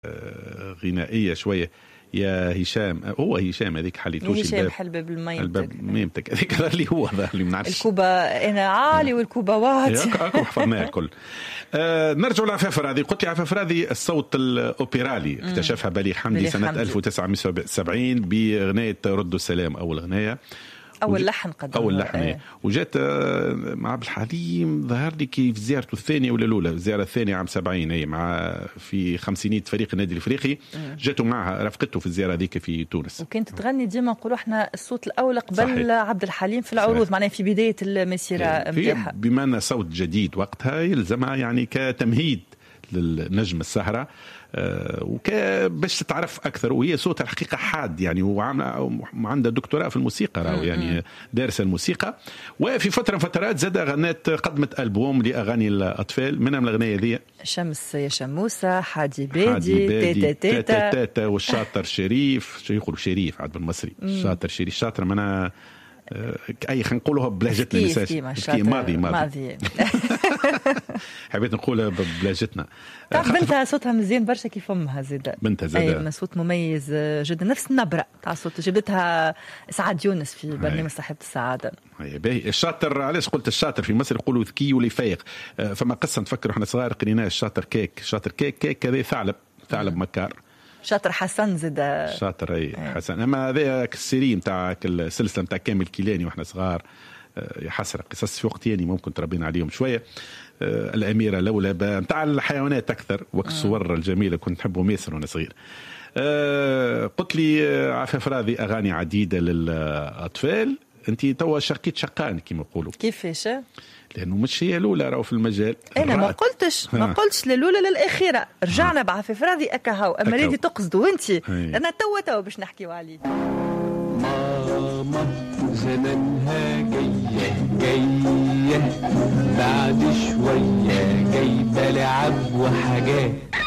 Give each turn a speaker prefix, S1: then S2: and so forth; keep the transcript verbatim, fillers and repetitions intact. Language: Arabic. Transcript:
S1: غنائية شوية يا هشام. هو هشام هذيك حليتوش
S2: هشام حلبة بالميمتك
S1: الباب ميمتك هذيك اللي هو ظهر اللي منعرفش
S2: الكوبا انا عالي والكوبا واطي
S1: اكو حفظناها الكل. آه نرجع لعفافر هذه. قلت لي عفافر هذه الصوت الاوبرالي اكتشفها بليغ حمدي سنة حمدي. ألف وتسعمائة وسبعين بغناية ردوا السلام أول غناية
S2: أول لحن قدم
S1: أول لحن ايه. وجات مع عبد الحليم ظهر لي كيف زيارته الثانية ولا الأولى الزيارة الثانية عام سبعين هي مع في خمسينية فريق النادي الأفريقي جاته معها رفقته في الزيارة ذيك في تونس.
S2: وكنت تغني ديما نقولوا احنا الصوت الأول قبل عبد الحليم في العروض معناها في بداية المسيرة نتاعها.
S1: بما أن صوت جديد وقتها يلزمها يعني كتمهيد للنجم السهرة وباش تتعرف أكثر. وهي صوتها الحقيقة حاد يعني وعندها دكتوراه في الموسيقى راهو يعني دارسة الموسيقى. وفي فترة فترات زاد غنات قدمت ألبوم لأغاني الأطفال منها من الأغنية ذي شمس
S2: يا شموسة حادي بادي تيتا تيتا
S1: تيتا والشاطر شريف شو يقولوا شريف عاد بالمصري الشاطر شريف شاطر منا اي خلينا نقولوها بلهجتنا
S2: ماضي
S1: ماضي ماضي حبيت نقولها بلهجتنا.
S2: بنتها صوتها مزيان برشا كيف امها زاده
S1: بنتها زاده
S2: اي صوت مميز جدا نفس النبره تاع صوت جبتها سعاد يونس في برنامج صاحبة السعاده.
S1: هي باهي الشاطر. علاش قلت الشاطر في مصر يقولوا ذكي ولا فايق. فما قصه نفكر احنا صغار قريناه الشاطر كيك شاطر كيك كيك هذا ثعلب ثعلب مكار
S2: شاطر حسن زاد
S1: شاطر اي حسن. اما هذا السيري نتاع السلسله نتاع كامل كيلاني واحنا صغار يحسر قصص في وقت يعني ممكن تربينا عليهم شويه. الاميره لولبه نتاع الحيوانات اكثر وقت الصور الجميله كنت نحبهم ياسر وانا صغير. قلت لي عفاف راضي اغاني عديده للاطفال. انت توا شقيت شقان كما يقولوا.
S2: كيفاش؟
S1: لانه مش هي الاولى راهو في المجال.
S2: انا ما قلتش ما قلتش الاولى للاخيره رجعنا بعفاف راضي اكاهو اما الذي تقصدوا انت انا توا توا باش نحكيوا عليه.
S3: ماما زمنها جايه جايه بعد شويه جايبه لعب وحاجات